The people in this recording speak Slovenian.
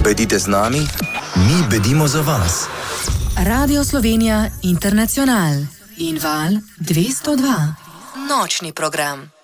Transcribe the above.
Bedite z nami, mi bedimo za vas. Radio Slovenija International in Val 202. Nočni program.